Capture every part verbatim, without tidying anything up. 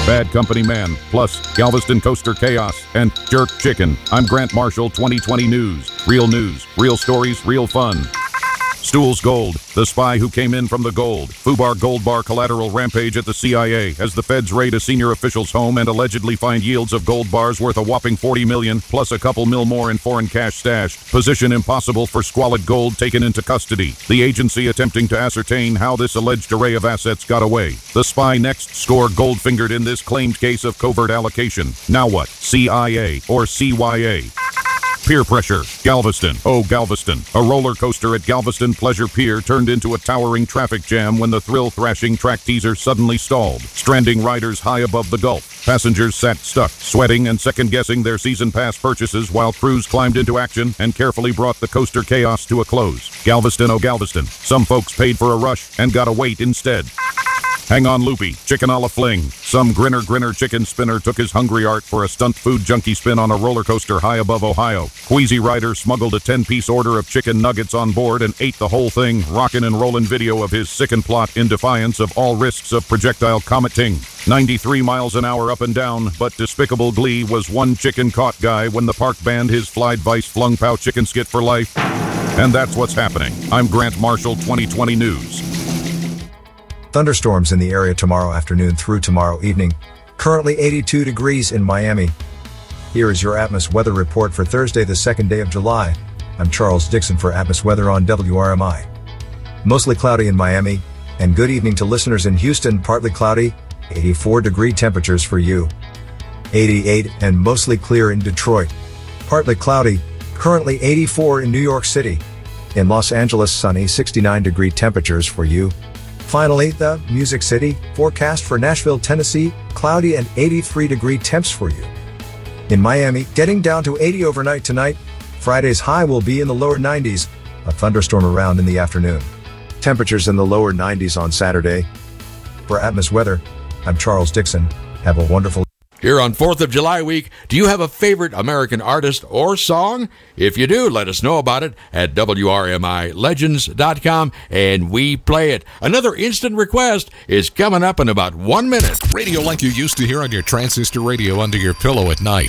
Bad Company Man, plus Galveston Coaster Chaos, and Jerk Chicken. I'm Grant Marshall, twenty twenty News. Real news, real stories, real fun. Stools Gold, the spy who came in from the gold. FUBAR Gold Bar collateral rampage at the C I A as the feds raid a senior official's home and allegedly find yields of gold bars worth a whopping forty million dollars, plus a couple mil more in foreign cash stashed. Position impossible for squalid gold taken into custody. The agency attempting to ascertain how this alleged array of assets got away. The spy next score gold-fingered in this claimed case of covert allocation. Now what? C I A or C Y A? Peer pressure. Galveston. Oh, Galveston. A roller coaster at Galveston Pleasure Pier turned into a towering traffic jam when the thrill-thrashing track teaser suddenly stalled, stranding riders high above the Gulf. Passengers sat stuck, sweating and second-guessing their season pass purchases while crews climbed into action and carefully brought the coaster chaos to a close. Galveston, oh, Galveston. Some folks paid for a rush and got a wait instead. Hang on, Loopy. Chicken a la fling. Some grinner grinner chicken spinner took his hungry art for a stunt food junkie spin on a roller coaster high above Ohio. Queasy Rider smuggled a ten-piece order of chicken nuggets on board and ate the whole thing, rockin' and rollin' video of his sickened plot in defiance of all risks of projectile cometing. ninety-three miles an hour up and down, but despicable glee was one chicken caught guy when the park banned his Flied Vice Flung Pow chicken skit for life. And that's what's happening. I'm Grant Marshall, twenty twenty News. Thunderstorms in the area tomorrow afternoon through tomorrow evening. Currently eighty-two degrees in Miami. Here is your Atmos weather report for Thursday, the second day of July. I'm Charles Dixon for Atmos Weather on W R M I. Mostly cloudy in Miami, and good evening to listeners in Houston. Partly cloudy, eighty-four degree temperatures for you. eighty-eight and mostly clear in Detroit. Partly cloudy, currently eighty-four in New York City. In Los Angeles, sunny, sixty-nine degree temperatures for you. Finally, the Music City, forecast for Nashville, Tennessee, cloudy and eighty-three degree temps for you. In Miami, getting down to eighty overnight tonight. Friday's high will be in the lower nineties, a thunderstorm around in the afternoon. Temperatures in the lower nineties on Saturday. For Atmos Weather, I'm Charles Dixon. Have a wonderful Here on fourth of July week, do you have a favorite American artist or song? If you do, let us know about it at W R M I legends dot com, and we play it. Another instant request is coming up in about one minute. Radio like you used to hear on your transistor radio under your pillow at night.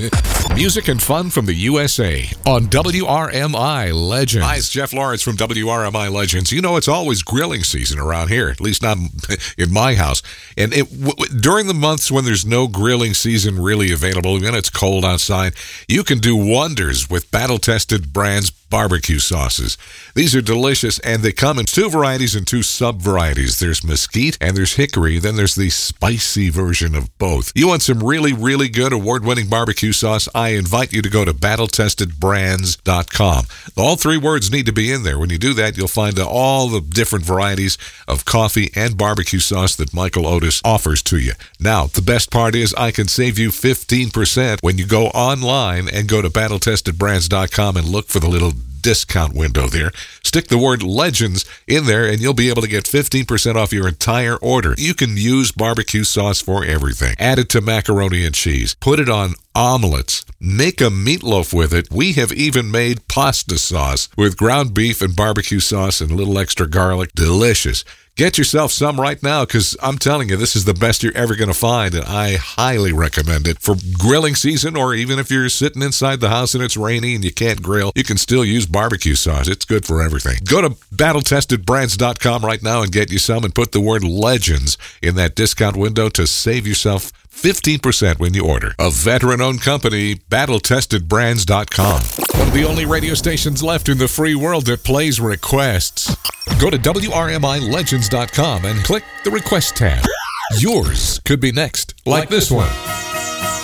Music and fun from the U S A on W R M I Legends. Hi, it's Jeff Lawrence from W R M I Legends. You know, it's always grilling season around here, at least not in my house. And it w- during the months when there's no grilling season really available, when it's cold outside, you can do wonders with battle-tested brands barbecue sauces. These are delicious, and they come in two varieties and two sub-varieties. There's mesquite and there's hickory. Then there's the spicy version of both. You want some really, really good award-winning barbecue sauce? I invite you to go to battle tested brands dot com. All three words need to be in there. When you do that, you'll find all the different varieties of coffee and barbecue sauce that Michael Otis offers to you. Now, the best part is I can save you fifteen percent when you go online and go to battle tested brands dot com and look for the little discount window there. Stick the word Legends in there and you'll be able to get fifteen percent off your entire order. You can use barbecue sauce for everything. Add it to macaroni and cheese. Put it on omelets. Make a meatloaf with it. We have even made pasta sauce with ground beef and barbecue sauce and a little extra garlic. Delicious. Get yourself some right now, because I'm telling you, this is the best you're ever going to find, and I highly recommend it. For grilling season, or even if you're sitting inside the house and it's rainy and you can't grill, you can still use barbecue sauce. It's good for everything. Go to battle tested brands dot com right now and get you some, and put the word Legends in that discount window to save yourself fifteen percent when you order. A veteran-owned company, battle tested brands dot com. One of the only radio stations left in the free world that plays requests. Go to W R M I legends dot com and click the request tab. Yours could be next, like, like this one. one.